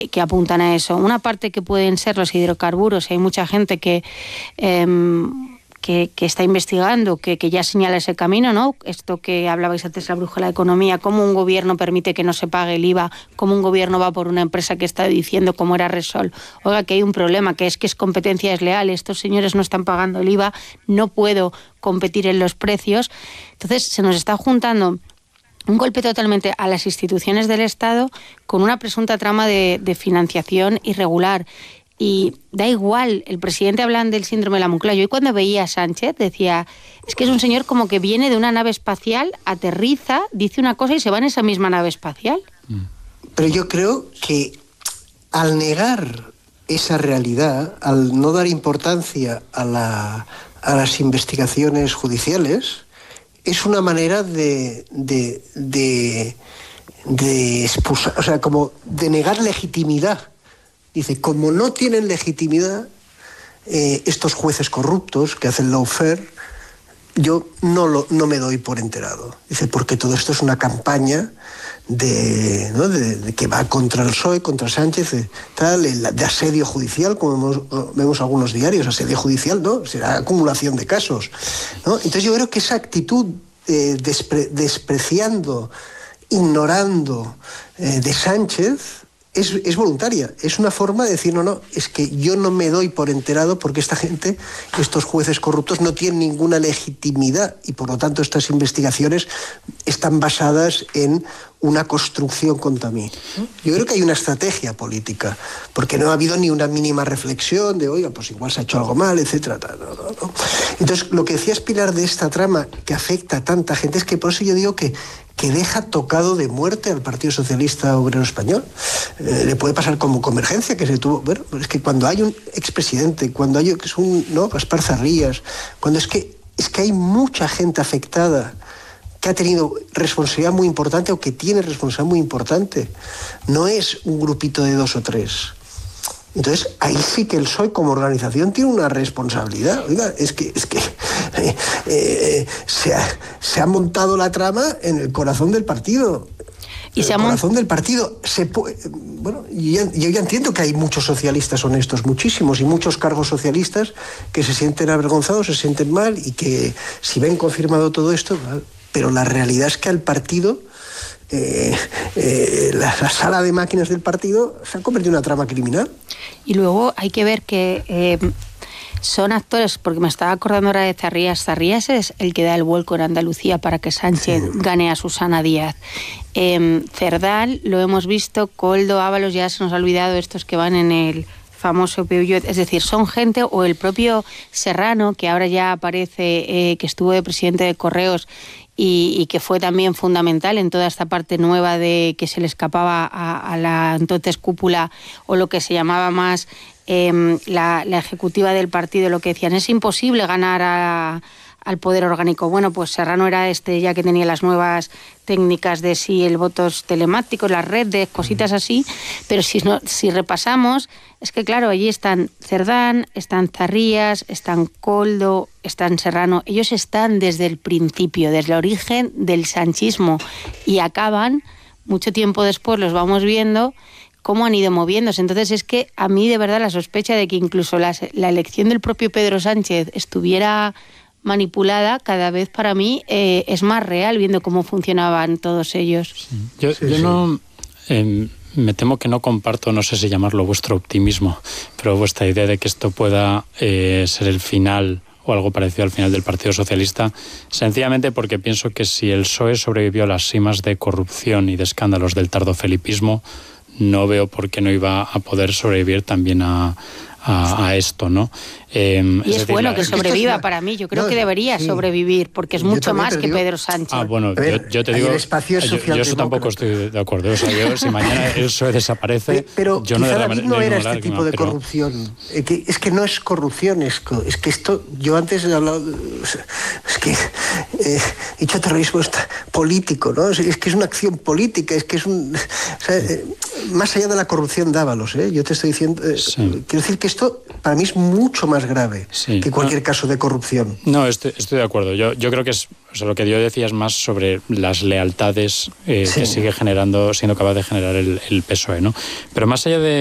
apuntan a eso. Una parte que pueden ser los hidrocarburos. Hay mucha gente que está investigando, que ya señala ese camino, ¿no? Esto que hablabais antes, la brújula de economía, cómo un gobierno permite que no se pague el IVA, cómo un gobierno va por una empresa que está diciendo, como era Repsol, oiga, que hay un problema, que es competencia desleal, estos señores no están pagando el IVA, no puedo competir en los precios. Entonces se nos está juntando un golpe totalmente a las instituciones del Estado con una presunta trama de financiación irregular. Y da igual, el presidente habla del síndrome de la Moncloa. Yo cuando veía a Sánchez decía, es que es un señor como que viene de una nave espacial, aterriza, dice una cosa y se va en esa misma nave espacial. Pero yo creo que al negar esa realidad, al no dar importancia a las investigaciones judiciales, es una manera de expulsar, o sea, como de negar legitimidad. Dice, como no tienen legitimidad estos jueces corruptos que hacen lawfare, yo no me doy por enterado. Dice, porque todo esto es una campaña de que va contra el PSOE, contra Sánchez, de asedio judicial, como vemos algunos diarios, asedio judicial, ¿no? Será acumulación de casos, ¿no? Entonces yo creo que esa actitud despreciando, ignorando de Sánchez es voluntaria, es una forma de decir, no, es que yo no me doy por enterado porque esta gente, estos jueces corruptos no tienen ninguna legitimidad y por lo tanto estas investigaciones están basadas en una construcción contra mí. Yo creo que hay una estrategia política, porque no ha habido ni una mínima reflexión de, oiga, pues igual se ha hecho algo mal, etcétera. No. Entonces, lo que decías, Pilar, de esta trama que afecta a tanta gente, es que por eso yo digo que deja tocado de muerte al Partido Socialista Obrero Español. Le puede pasar como Convergencia, que se tuvo... Bueno, es que cuando hay un expresidente, cuando hay Gaspar Zarrías, cuando es que hay mucha gente afectada que ha tenido responsabilidad muy importante o que tiene responsabilidad muy importante. No es un grupito de 2 o 3. Entonces, ahí sí que el PSOE como organización tiene una responsabilidad. Oiga, es que se ha montado la trama en el corazón del partido. Y el corazón del partido. Bueno, yo ya entiendo que hay muchos socialistas honestos, muchísimos, y muchos cargos socialistas que se sienten avergonzados, se sienten mal, y que si ven confirmado todo esto, pero la realidad es que al partido... la sala de máquinas del partido se ha convertido en una trama criminal. Y luego hay que ver que son actores, porque me estaba acordando ahora de Zarrías. Zarrías es el que da el vuelco en Andalucía para que Sánchez gane a Susana Díaz. Cerdán, lo hemos visto, Koldo, Ábalos, ya se nos ha olvidado estos que van en el famoso Peugeot, es decir, son gente, o el propio Serrano, que ahora ya aparece, que estuvo de presidente de Correos y que fue también fundamental en toda esta parte nueva de que se le escapaba a la entonces cúpula, o lo que se llamaba más la ejecutiva del partido, lo que decían, es imposible ganar al poder orgánico. Bueno, pues Serrano era ya que tenía las nuevas técnicas de el votos telemáticos, las redes, cositas así, pero si repasamos, es que claro, allí están Cerdán, están Zarrías, están Koldo, están Serrano, ellos están desde el principio, desde el origen del sanchismo, y acaban, mucho tiempo después los vamos viendo cómo han ido moviéndose. Entonces es que a mí de verdad la sospecha de que incluso la elección del propio Pedro Sánchez estuviera manipulada, cada vez para mí es más real, viendo cómo funcionaban todos ellos. Yo no... me temo que no comparto, no sé si llamarlo vuestro optimismo, pero vuestra idea de que esto pueda ser el final o algo parecido al final del Partido Socialista, sencillamente porque pienso que si el PSOE sobrevivió a las simas de corrupción y de escándalos del tardofelipismo, no veo por qué no iba a poder sobrevivir también a esto, ¿no? Y es bueno que sobreviva para mí. Yo creo que debería sobrevivir, porque es mucho más que Pedro Sánchez. Bueno, yo te digo, yo eso tampoco estoy de acuerdo. O sea, si mañana eso desaparece, pero yo no era este tipo de corrupción. Es que no es corrupción, es que esto, yo antes he hablado, es que he dicho terrorismo político, ¿no? Es que es una acción política, es que es un... O sea, más allá de la corrupción de Ábalos, yo te estoy diciendo, quiero decir que esto para mí es mucho más grave que cualquier caso de corrupción. No, estoy de acuerdo. Yo creo que lo que yo decía es más sobre las lealtades que sigue siendo capaz de generar el PSOE, ¿no? Pero más allá de